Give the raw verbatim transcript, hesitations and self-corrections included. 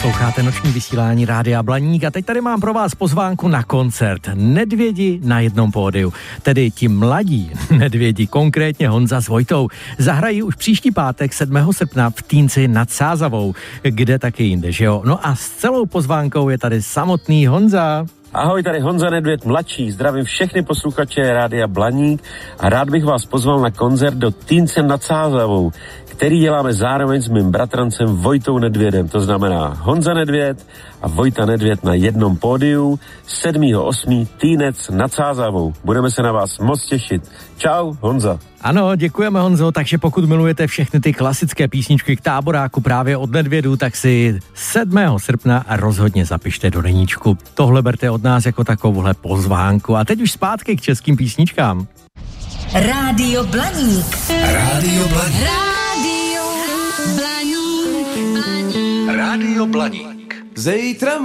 Posloucháte noční vysílání Rádia Blaník a teď tady mám pro vás pozvánku na koncert Nedvědi na jednom pódiu. Tedy ti mladí nedvědi, konkrétně Honza s Vojtou, zahrají už příští pátek sedmého srpna v Týnci nad Sázavou, kde taky jinde, že jo? No a s celou pozvánkou je tady samotný Honza. Ahoj, tady Honza Nedvěd mladší, zdravím všechny posluchače Rádia Blaník a rád bych vás pozval na koncert do Týnce nad Sázavou, který děláme zároveň s mým bratrancem Vojtou Nedvědem, to znamená Honza Nedvěd a Vojta Nedvěd na jednom pódiu sedmého osmého Týnec nad Sázavou. Budeme se na vás moc těšit. Čau, Honza. Ano, děkujeme, Honzo, takže pokud milujete všechny ty klasické písničky k Táboráku právě od Nedvědu, tak si sedmého srpna rozhodně zapište do deníčku. Tohle berte od nás jako takovouhle pozvánku. A teď už zpátky k českým písničkám. Rádio Blaník. Rádio Blaník. Rádio Blaník. Rádio Blaník. Zítra